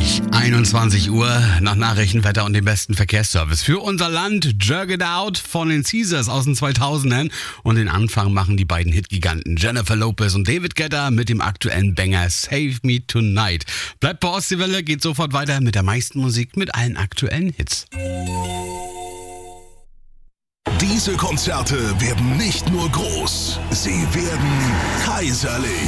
21 Uhr nach Nachrichten, Wetter und dem besten Verkehrsservice. Für unser Land Jerk It Out von den Caesars aus den 2000ern. Und den Anfang machen die beiden Hitgiganten Jennifer Lopez und David Guetta mit dem aktuellen Banger Save Me Tonight. Bleibt bei Ostseewelle, geht sofort weiter mit der meisten Musik, mit allen aktuellen Hits. Diese Konzerte werden nicht nur groß, sie werden kaiserlich.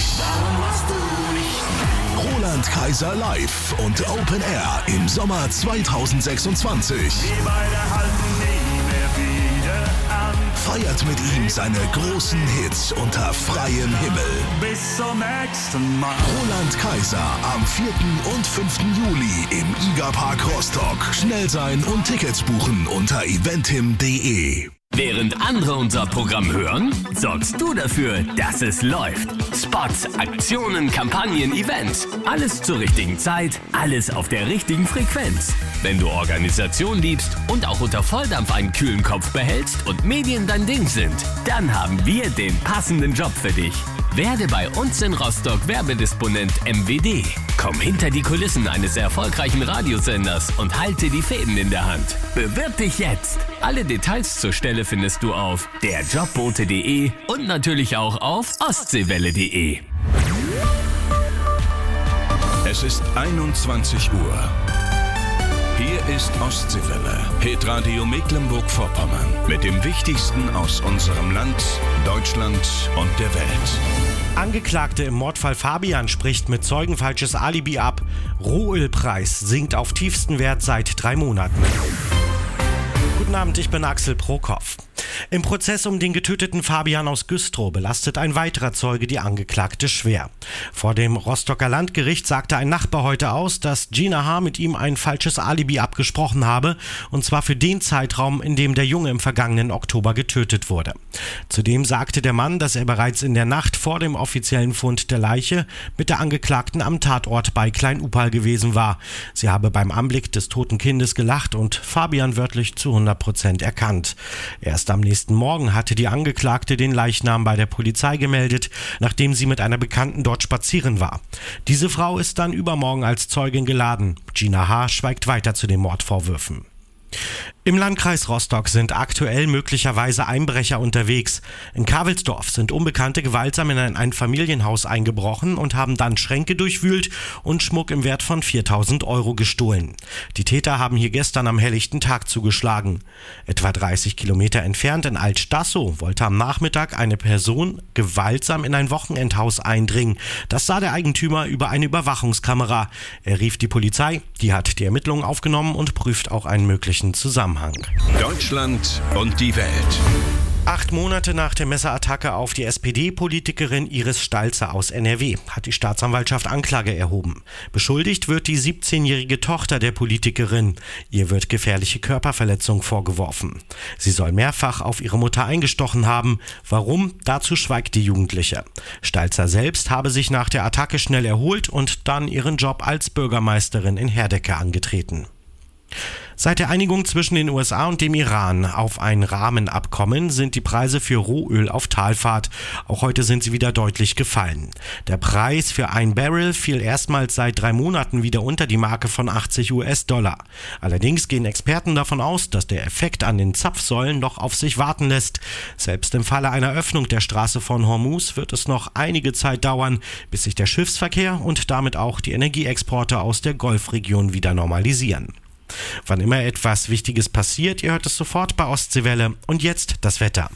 Roland Kaiser live und Open Air im Sommer 2026. Wir beide halten nie mehr wieder an. Feiert mit ihm seine großen Hits unter freiem Himmel. Bis zum nächsten Mal. Roland Kaiser am 4. und 5. Juli im IGA-Park Rostock. Schnell sein und Tickets buchen unter eventim.de. Während andere unser Programm hören, sorgst du dafür, dass es läuft. Spots, Aktionen, Kampagnen, Events. Alles zur richtigen Zeit, alles auf der richtigen Frequenz. Wenn du Organisation liebst und auch unter Volldampf einen kühlen Kopf behältst und Medien dein Ding sind, dann haben wir den passenden Job für dich. Werde bei uns in Rostock Werbedisponent MWD. Komm hinter die Kulissen eines erfolgreichen Radiosenders und halte die Fäden in der Hand. Bewirb dich jetzt. Alle Details zur Stelle findest du auf derjobbote.de und natürlich auch auf ostseewelle.de. Es ist 21 Uhr. Hier ist Ostseewelle, Hitradio Mecklenburg-Vorpommern. Mit dem Wichtigsten aus unserem Land, Deutschland und der Welt. Angeklagte im Mordfall Fabian spricht mit Zeugen falsches Alibi ab. Rohölpreis sinkt auf tiefsten Wert seit 3 Monaten. Guten Abend, ich bin Axel Prokopf. Im Prozess um den getöteten Fabian aus Güstrow belastet ein weiterer Zeuge die Angeklagte schwer. Vor dem Rostocker Landgericht sagte ein Nachbar heute aus, dass Gina H. mit ihm ein falsches Alibi abgesprochen habe, und zwar für den Zeitraum, in dem der Junge im vergangenen Oktober getötet wurde. Zudem sagte der Mann, dass er bereits in der Nacht vor dem offiziellen Fund der Leiche mit der Angeklagten am Tatort bei Klein-Upal gewesen war. Sie habe beim Anblick des toten Kindes gelacht und Fabian wörtlich zu 100% erkannt. Erst am nächsten Morgen hatte die Angeklagte den Leichnam bei der Polizei gemeldet, nachdem sie mit einer Bekannten dort spazieren war. Diese Frau ist dann übermorgen als Zeugin geladen. Gina H. schweigt weiter zu den Mordvorwürfen. Im Landkreis Rostock sind aktuell möglicherweise Einbrecher unterwegs. In Kavelsdorf sind Unbekannte gewaltsam in ein Familienhaus eingebrochen und haben dann Schränke durchwühlt und Schmuck im Wert von 4.000 € gestohlen. Die Täter haben hier gestern am helllichten Tag zugeschlagen. Etwa 30 Kilometer entfernt in Altstassow wollte am Nachmittag eine Person gewaltsam in ein Wochenendhaus eindringen. Das sah der Eigentümer über eine Überwachungskamera. Er rief die Polizei, die hat die Ermittlungen aufgenommen und prüft auch einen möglichen Zusammenhang. Deutschland und die Welt. 8 Monate nach der Messerattacke auf die SPD-Politikerin Iris Stalzer aus NRW hat die Staatsanwaltschaft Anklage erhoben. Beschuldigt wird die 17-jährige Tochter der Politikerin. Ihr wird gefährliche Körperverletzung vorgeworfen. Sie soll mehrfach auf ihre Mutter eingestochen haben. Warum? Dazu schweigt die Jugendliche. Stalzer selbst habe sich nach der Attacke schnell erholt und dann ihren Job als Bürgermeisterin in Herdecke angetreten. Seit der Einigung zwischen den USA und dem Iran auf ein Rahmenabkommen sind die Preise für Rohöl auf Talfahrt. Auch heute sind sie wieder deutlich gefallen. Der Preis für ein Barrel fiel erstmals seit 3 Monaten wieder unter die Marke von $80. Allerdings gehen Experten davon aus, dass der Effekt an den Zapfsäulen noch auf sich warten lässt. Selbst im Falle einer Öffnung der Straße von Hormuz wird es noch einige Zeit dauern, bis sich der Schiffsverkehr und damit auch die Energieexporte aus der Golfregion wieder normalisieren. Wann immer etwas Wichtiges passiert, ihr hört es sofort bei Ostseewelle. Und jetzt das Wetter.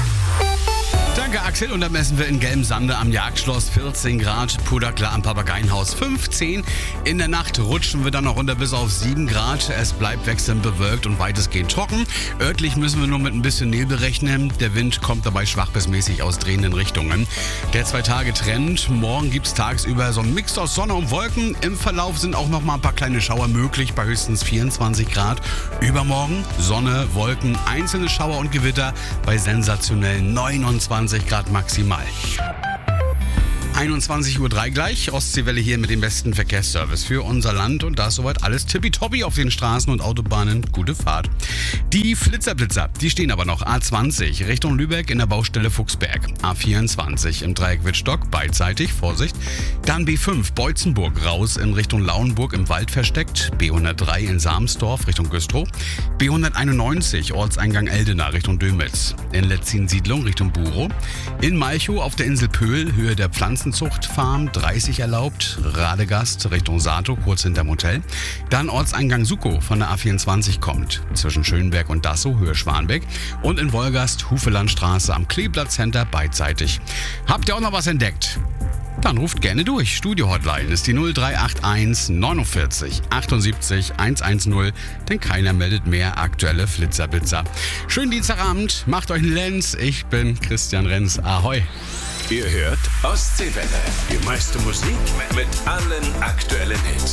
Danke Axel, und dann messen wir in Gelmsande am Jagdschloss 14 Grad, Puderklar am Papageienhaus 15. In der Nacht rutschen wir dann noch runter bis auf 7 Grad. Es bleibt wechselnd bewölkt und weitestgehend trocken. Örtlich müssen wir nur mit ein bisschen Nebel rechnen. Der Wind kommt dabei schwach bis mäßig aus drehenden Richtungen. Der 2-Tage-Trend. Morgen gibt es tagsüber so einen Mix aus Sonne und Wolken. Im Verlauf sind auch noch mal ein paar kleine Schauer möglich bei höchstens 24 Grad. Übermorgen Sonne, Wolken, einzelne Schauer und Gewitter bei sensationellen 29 Grad maximal. 21:03 Uhr gleich. Ostseewelle hier mit dem besten Verkehrsservice für unser Land. Und da ist soweit alles tippitoppi auf den Straßen und Autobahnen. Gute Fahrt. Die Flitzer, die stehen aber noch. A20 Richtung Lübeck in der Baustelle Fuchsberg. A24 im Dreieck Wittstock, beidseitig, Vorsicht. Dann B5 Beutzenburg raus in Richtung Lauenburg im Wald versteckt. B103 in Samsdorf Richtung Güstrow. B191 Ortseingang Eldena Richtung Dömitz. In Letzin-Siedlung Richtung Burow. In Malchow auf der Insel Pöhl, Höhe der Pflanzenzuchtfarm, 30 erlaubt. Radegast Richtung Sato, kurz hinterm Hotel. Dann Ortseingang Sukow von der A24 kommt. Zwischen Schönberg und Dassow, Höhe Schwanbeck. Und in Wolgast, Hufelandstraße am Kleeblatt Center, beidseitig. Habt ihr auch noch was entdeckt? Dann ruft gerne durch. Studio-Hotline ist die 0381 49 78 110, denn keiner meldet mehr aktuelle Flitzerblitzer. Schönen Dienstagabend, macht euch einen Lenz. Ich bin Christian Renz. Ahoi. Ihr hört Ostseewelle. Die meiste Musik mit allen aktuellen Hits.